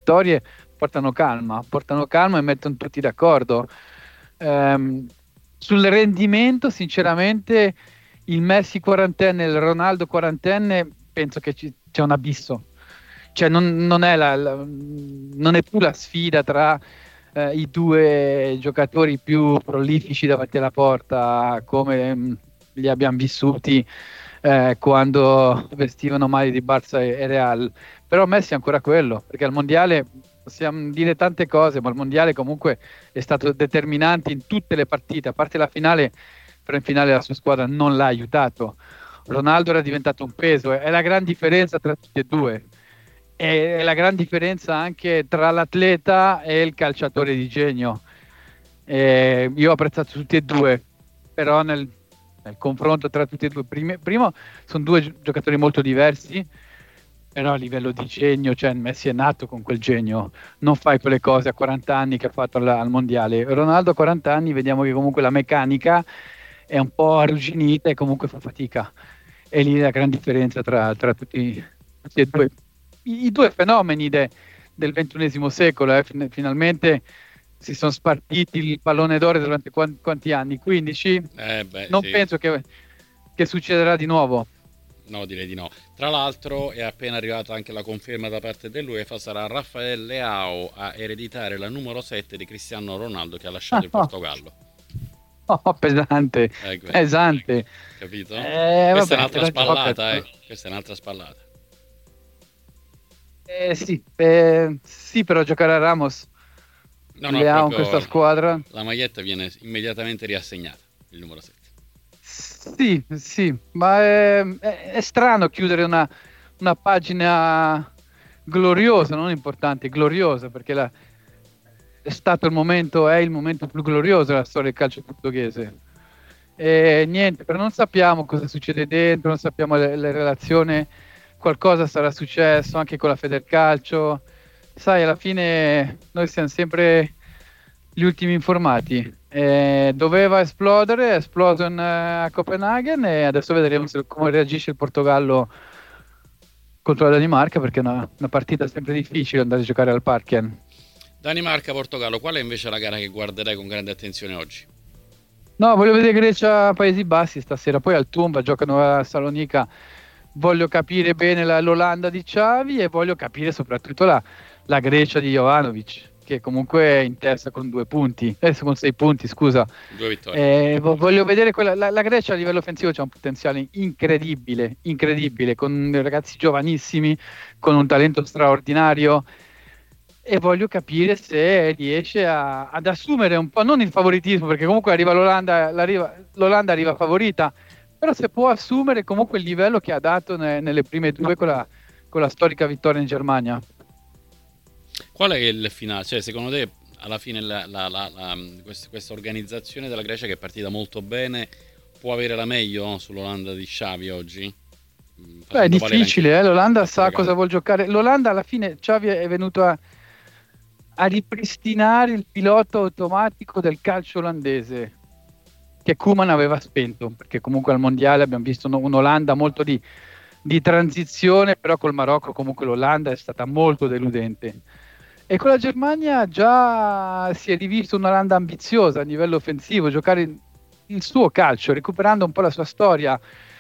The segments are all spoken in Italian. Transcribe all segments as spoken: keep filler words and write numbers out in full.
vittorie portano calma, portano calma e mettono tutti d'accordo. Ehm, sul rendimento, sinceramente, il Messi quarantenne e il Ronaldo quarantenne, penso che ci- c'è un abisso. Cioè, non, non è la- la- non è più la sfida tra eh, i due giocatori più prolifici davanti alla porta, come mh, li abbiamo vissuti eh, quando vestivano maglie di Barça e, e Real. Però Messi è ancora quello, perché al mondiale possiamo dire tante cose, ma il mondiale comunque è stato determinante in tutte le partite, a parte la finale, però in finale la sua squadra non l'ha aiutato. Ronaldo era diventato un peso, è la gran differenza tra tutti e due. È la gran differenza anche tra l'atleta e il calciatore di genio. Eh, io ho apprezzato tutti e due, però nel, nel confronto tra tutti e due, primi- primo, sono due gio- giocatori molto diversi, però a livello di genio, cioè Messi è nato con quel genio, non fai quelle cose a quaranta anni che ha fatto al, al mondiale. Ronaldo a quaranta anni vediamo che comunque la meccanica è un po' arrugginita e comunque fa fatica. E lì la gran differenza tra, tra tutti, tutti e due i, i due fenomeni de- del ventunesimo secolo. eh, fin- finalmente si sono spartiti il pallone d'oro durante quan- quanti anni? quindici? Eh beh, Non sì. penso che, che succederà di nuovo. No, direi di no. Tra l'altro è appena arrivata anche la conferma da parte dell'UEFA, sarà Rafael Leao a ereditare la numero sette di Cristiano Ronaldo che ha lasciato il Portogallo. Oh, pesante, Eh, que- pesante. capito? Eh, Questa è vabbè, se un'altra la gioca. spallata, eh. Questa è un'altra spallata. Eh, sì, eh, sì, però giocare a Ramos, No, no, è Leao in questa proprio squadra. la maglietta viene immediatamente riassegnata, il numero sette. Sì, sì, ma è, è- è strano chiudere una, una pagina gloriosa, non importante, gloriosa, perché la- è stato il momento, è il momento più glorioso della storia del calcio portoghese. E niente, però non sappiamo cosa succede dentro, non sappiamo le, le relazioni, qualcosa sarà successo anche con la Federcalcio. Sai, alla fine noi siamo sempre gli ultimi informati. Eh, doveva esplodere, è esploso in, eh, a Copenaghen e adesso vedremo se- come reagisce il Portogallo contro la Danimarca, perché è una, una partita sempre difficile andare a giocare al Parken. Danimarca-Portogallo, qual è invece la gara che guarderai con grande attenzione oggi? No, voglio vedere Grecia, Paesi Bassi stasera, poi al Tumba giocano a Salonica. Voglio capire bene la- l'Olanda di Xavi e voglio capire soprattutto la, la Grecia di Jovanovic, che comunque è in testa con due punti, eh, con sei punti, scusa. Due vittorie. Eh, vo- voglio vedere quella, la, la Grecia a livello offensivo c'ha un potenziale incredibile, incredibile, con ragazzi giovanissimi, con un talento straordinario e voglio capire se riesce a- ad assumere un po', non il favoritismo, perché comunque arriva l'Olanda, l'arriva- l'Olanda arriva favorita, però se può assumere comunque il livello che ha dato ne- nelle prime due con la, con la storica vittoria in Germania. Qual è il finale? Cioè, secondo te, alla fine, la, la- la- la- quest- questa organizzazione della Grecia, che è partita molto bene, può avere la meglio, no, sull'Olanda di Xavi oggi? Mm, Beh, è Facendo valere anche il difficile, eh? L'Olanda sa fattore cosa casa. vuol giocare. L'Olanda alla fine, Xavi è venuto a, a ripristinare il pilota automatico del calcio olandese che Koeman aveva spento, perché comunque al mondiale abbiamo visto un- un'Olanda molto di, di transizione, però col Marocco comunque l'Olanda è stata molto deludente. E con la Germania già si è rivisto un'Olanda ambiziosa a livello offensivo, giocare il, il suo calcio, recuperando un po' la sua storia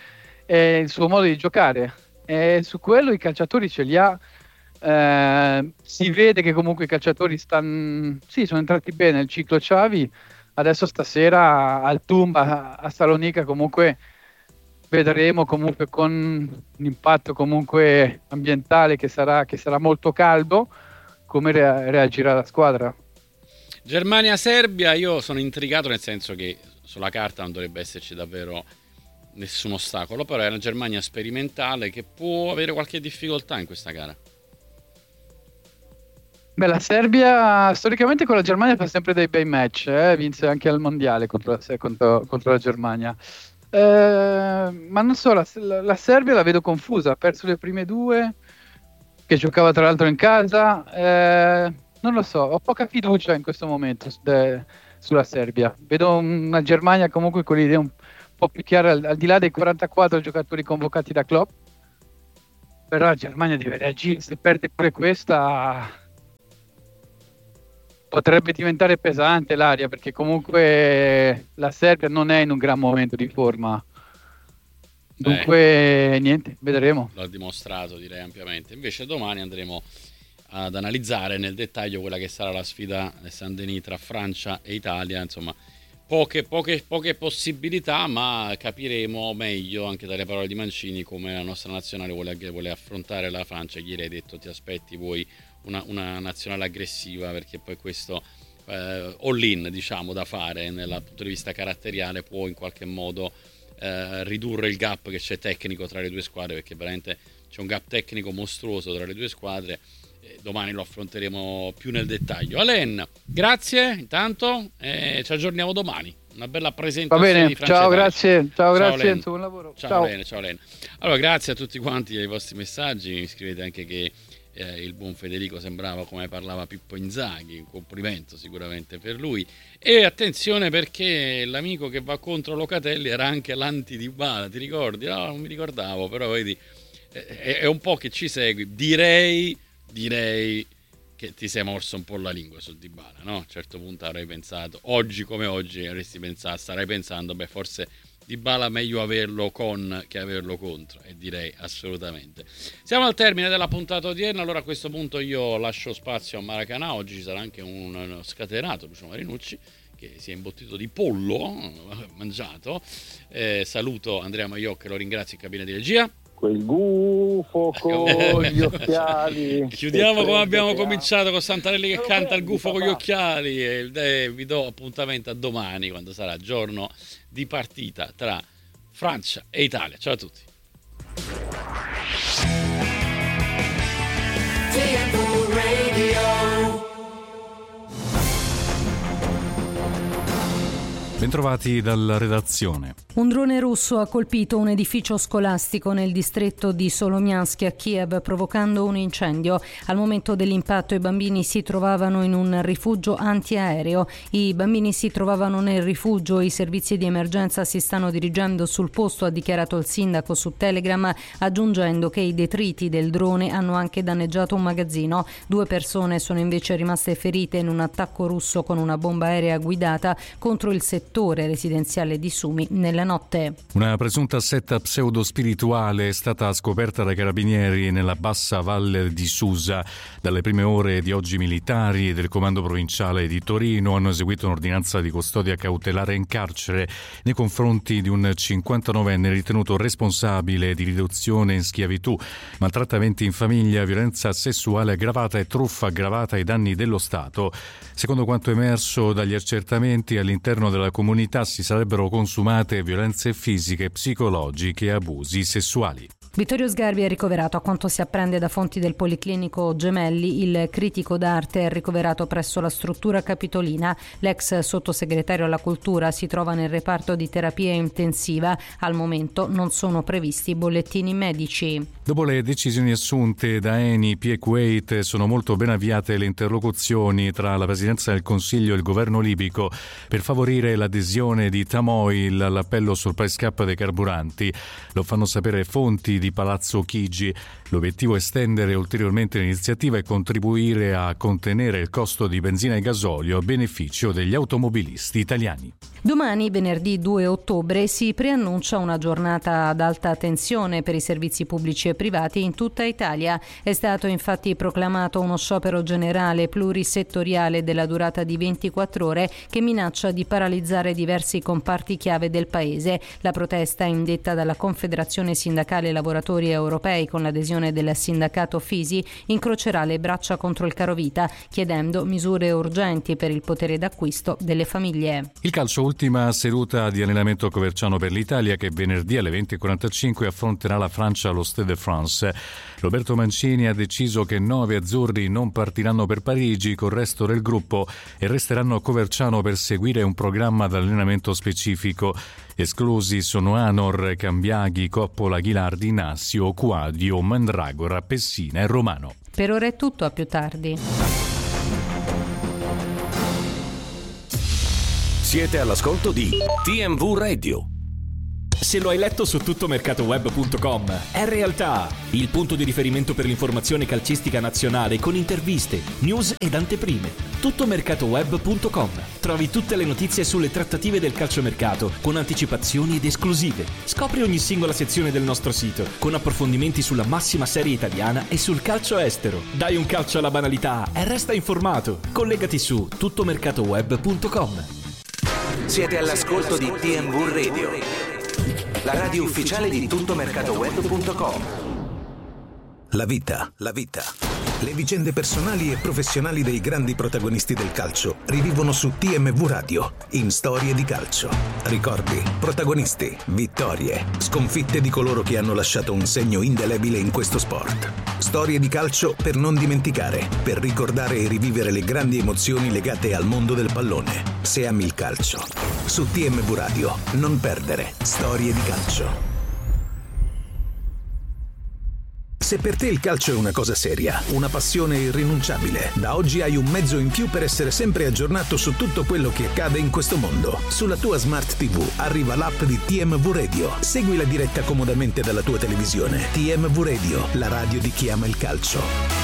e il suo modo di giocare. E su quello i calciatori ce li ha. Eh, si vede che comunque i calciatori stanno, sì, sono entrati bene nel ciclo Xavi. Adesso stasera al Tumba a Salonica comunque vedremo comunque con un impatto comunque ambientale che sarà, che sarà molto caldo come rea- reagirà la squadra. Germania-Serbia, io sono intrigato, nel senso che sulla carta non dovrebbe esserci davvero nessun ostacolo, però è una Germania sperimentale che può avere qualche difficoltà in questa gara. Beh, la Serbia storicamente con la Germania fa sempre dei bei match, eh? Vince anche al mondiale contro la, contro, contro la Germania. Eh, ma non so, la, la Serbia la vedo confusa, ha perso le prime due, che giocava tra l'altro in casa. Eh, non lo so, ho poca fiducia in questo momento su- de- sulla Serbia. Vedo una Germania comunque con l'idea un po' più chiara, al, al di là dei quarantaquattro giocatori convocati da Klopp, però la Germania deve reagire, se perde pure questa potrebbe diventare pesante l'aria, perché comunque la Serbia non è in un gran momento di forma. Dunque, eh, niente, vedremo. L'ha dimostrato, direi, ampiamente. Invece domani andremo ad analizzare nel dettaglio quella che sarà la sfida del Saint-Denis tra Francia e Italia. Insomma, poche, poche, poche possibilità, ma capiremo meglio anche dalle parole di Mancini come la nostra nazionale vuole, vuole affrontare la Francia. Ieri hai detto ti aspetti voi una, una nazionale aggressiva, perché poi questo eh, all-in, diciamo, da fare dal punto di vista caratteriale può in qualche modo eh, ridurre il gap che c'è tecnico tra le due squadre, perché veramente c'è un gap tecnico mostruoso tra le due squadre. Eh, domani lo affronteremo più nel dettaglio. Alen, grazie intanto, eh, ci aggiorniamo domani. Una bella presentazione. Va bene, di Francia ciao, Italia. grazie, ciao, ciao grazie Len. Enzo, buon lavoro. Ciao, ciao. Len, ciao Len. Allora, grazie a tutti quanti ai vostri messaggi. Mi scrivete anche che eh, il buon Federico sembrava come parlava Pippo Inzaghi, un complimento sicuramente per lui. E attenzione, perché l'amico che va contro Locatelli era anche l'anti-Dybala, ti ricordi? No, non mi ricordavo, però vedi, è, è un po' che ci segui. Direi, direi che ti sei morso un po' la lingua su Dybala, no? A un certo punto avrei pensato, oggi come oggi avresti pensato, starai pensando, beh, forse Dybala meglio averlo con che averlo contro, e direi assolutamente. Siamo al termine della puntata odierna, allora a questo punto io lascio spazio a Maracanã. Oggi ci sarà anche un, uno scatenato, Lucio Marinucci, che si è imbottito di pollo mangiato. Eh, saluto Andrea Maiocca, lo ringrazio in cabina di regia. Quel gufo con gli occhiali. Chiudiamo come abbiamo cominciato, con Santarelli che canta il gufo con gli occhiali, e eh, vi do appuntamento a domani, quando sarà giorno di partita tra Francia e Italia. Ciao a tutti. Bentrovati dalla redazione. Un drone russo ha colpito un edificio scolastico nel distretto di Solomiansk a Kiev, provocando un incendio. Al momento dell'impatto i bambini si trovavano in un rifugio antiaereo. I bambini si trovavano nel rifugio e i servizi di emergenza si stanno dirigendo sul posto, ha dichiarato il sindaco su Telegram, aggiungendo che i detriti del drone hanno anche danneggiato un magazzino. Due persone sono invece rimaste ferite in un attacco russo con una bomba aerea guidata contro il settore residenziale di Sumi nella notte. Una presunta setta pseudo-spirituale è stata scoperta dai carabinieri nella bassa valle di Susa. Dalle prime ore di oggi militari del comando provinciale di Torino hanno eseguito un'ordinanza di custodia cautelare in carcere nei confronti di un cinquantanovenne ritenuto responsabile di riduzione in schiavitù, maltrattamenti in famiglia, violenza sessuale aggravata e truffa aggravata ai danni dello Stato. Secondo quanto emerso dagli accertamenti, all'interno della comunità si sarebbero consumate violenze fisiche, psicologiche e abusi sessuali. Vittorio Sgarbi è ricoverato. A quanto si apprende da fonti del Policlinico Gemelli, il critico d'arte è ricoverato presso la struttura capitolina. L'ex sottosegretario alla cultura si trova nel reparto di terapia intensiva. Al momento non sono previsti bollettini medici. Dopo le decisioni assunte da Eni, P e Kuwait, sono molto ben avviate le interlocuzioni tra la Presidenza del Consiglio e il governo libico per favorire l'adesione di Tamoil all'appello sul price cap dei carburanti. Lo fanno sapere fonti di Palazzo Chigi. L'obiettivo è estendere ulteriormente l'iniziativa e contribuire a contenere il costo di benzina e gasolio a beneficio degli automobilisti italiani. Domani, venerdì due ottobre, si preannuncia una giornata ad alta tensione per i servizi pubblici e privati in tutta Italia. È stato infatti proclamato uno sciopero generale plurisettoriale della durata di ventiquattro ore che minaccia di paralizzare diversi comparti chiave del paese. La protesta, indetta dalla Confederazione Sindacale Lavoratori Europei con l'adesione del sindacato Fisi, incrocerà le braccia contro il carovita, chiedendo misure urgenti per il potere d'acquisto delle famiglie. Il calcio, ultima seduta di allenamento coverciano per l'Italia, che venerdì alle venti e quarantacinque affronterà la Francia allo Stade de France. Roberto Mancini ha deciso che nove azzurri non partiranno per Parigi col resto del gruppo e resteranno a Coverciano per seguire un programma di allenamento specifico. Esclusi sono Anor, Cambiaghi, Coppola, Ghilardi, Nassio, Quadio, Mandragora, Pessina e Romano. Per ora è tutto, a più tardi. Siete all'ascolto di T M V Radio. Se lo hai letto su tuttomercatoweb punto com, è realtà. Il punto di riferimento per l'informazione calcistica nazionale con interviste, news ed anteprime. tutto mercato web punto com. Trovi tutte le notizie sulle trattative del calciomercato, con anticipazioni ed esclusive. Scopri ogni singola sezione del nostro sito, con approfondimenti sulla massima serie italiana e sul calcio estero. Dai un calcio alla banalità e resta informato. Collegati su tutto mercato web punto com. Siete all'ascolto di T M V Radio, la radio ufficiale di tutto mercato web punto com. La vita, la vita. Le vicende personali e professionali dei grandi protagonisti del calcio rivivono su T M V Radio, in Storie di calcio. Ricordi, protagonisti, vittorie, sconfitte di coloro che hanno lasciato un segno indelebile in questo sport. Storie di calcio per non dimenticare, per ricordare e rivivere le grandi emozioni legate al mondo del pallone. Se ami il calcio. Su T M V Radio, non perdere Storie di calcio. Se per te il calcio è una cosa seria, una passione irrinunciabile, da oggi hai un mezzo in più per essere sempre aggiornato su tutto quello che accade in questo mondo. Sulla tua Smart ti vu arriva l'app di T M V Radio. Segui la diretta comodamente dalla tua televisione. T M V Radio, la radio di chi ama il calcio.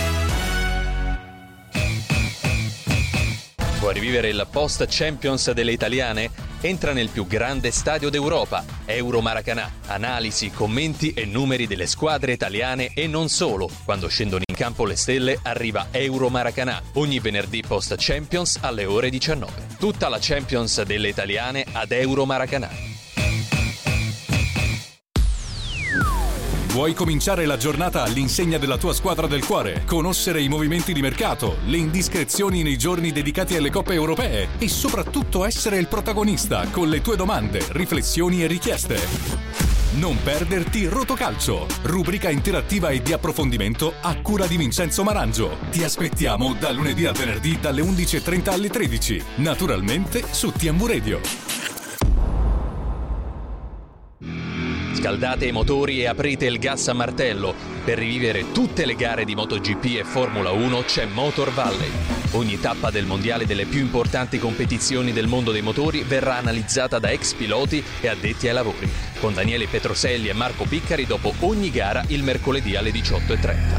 Vuoi rivivere il post Champions delle italiane? Entra nel più grande stadio d'Europa, Euro Maracanã. Analisi, commenti e numeri delle squadre italiane e non solo. Quando scendono in campo le stelle arriva Euro Maracanã, ogni venerdì post Champions alle ore diciannove. Tutta la Champions delle italiane ad Euro Maracanã. Vuoi cominciare la giornata all'insegna della tua squadra del cuore, conoscere i movimenti di mercato, le indiscrezioni nei giorni dedicati alle coppe europee e soprattutto essere il protagonista con le tue domande, riflessioni e richieste? Non perderti Rotocalcio, rubrica interattiva e di approfondimento a cura di Vincenzo Marangio. Ti aspettiamo da lunedì a venerdì dalle undici e trenta alle tredici, naturalmente su T M V Radio. Scaldate i motori e aprite il gas a martello. Per rivivere tutte le gare di MotoGP e Formula uno c'è Motor Valley. Ogni tappa del mondiale delle più importanti competizioni del mondo dei motori verrà analizzata da ex piloti e addetti ai lavori, con Daniele Petroselli e Marco Piccari dopo ogni gara il mercoledì alle diciotto e trenta.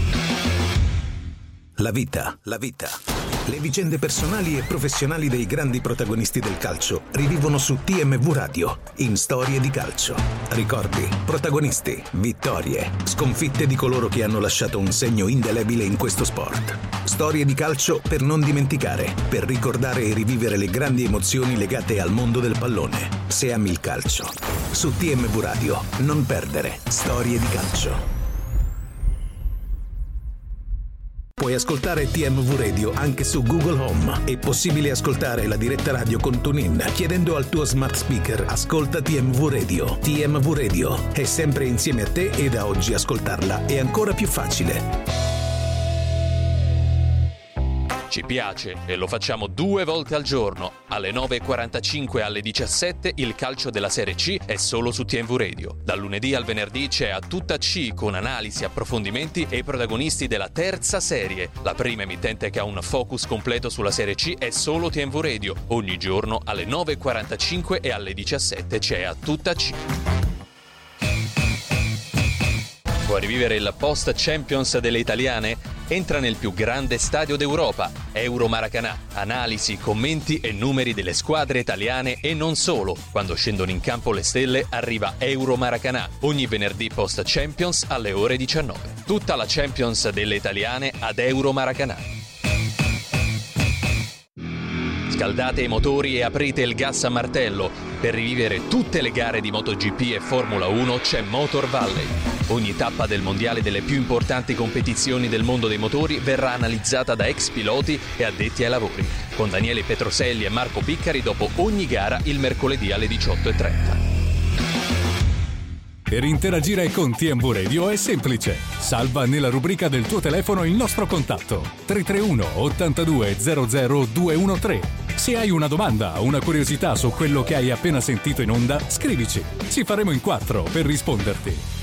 La vita, la vita. Le vicende personali e professionali dei grandi protagonisti del calcio rivivono su T M V Radio, in Storie di calcio. Ricordi, protagonisti, vittorie, sconfitte di coloro che hanno lasciato un segno indelebile in questo sport. Storie di calcio per non dimenticare, per ricordare e rivivere le grandi emozioni legate al mondo del pallone. Se ami il calcio. Su T M V Radio, non perdere Storie di calcio. Puoi ascoltare T M V Radio anche su Google Home. È possibile ascoltare la diretta radio con TuneIn chiedendo al tuo smart speaker "Ascolta T M V Radio". T M V Radio è sempre insieme a te e da oggi ascoltarla è ancora più facile. Ci piace e lo facciamo due volte al giorno. Alle nove e quarantacinque e alle diciassette il calcio della Serie C è solo su T M V Radio. Dal lunedì al venerdì c'è A Tutta C con analisi, approfondimenti e i protagonisti della terza serie. La prima emittente che ha un focus completo sulla Serie C è solo T M V Radio. Ogni giorno alle nove e quarantacinque e alle diciassette c'è A Tutta C. Vuoi rivivere il post Champions delle italiane? Entra nel più grande stadio d'Europa, Euro Maracanã. Analisi, commenti e numeri delle squadre italiane e non solo. Quando scendono in campo le stelle arriva Euro Maracanã, ogni venerdì post Champions alle ore diciannove. Tutta la Champions delle italiane ad Euro Maracanã. Scaldate i motori e aprite il gas a martello. Per rivivere tutte le gare di MotoGP e Formula uno c'è Motor Valley. Ogni tappa del mondiale delle più importanti competizioni del mondo dei motori verrà analizzata da ex piloti e addetti ai lavori, con Daniele Petroselli e Marco Piccari dopo ogni gara il mercoledì alle diciotto e trenta. Per interagire con T M V Radio è semplice. Salva nella rubrica del tuo telefono il nostro contatto tre tre uno ottantadue zero zero due uno tre. Se hai una domanda o una curiosità su quello che hai appena sentito in onda, scrivici. Ci faremo in quattro per risponderti.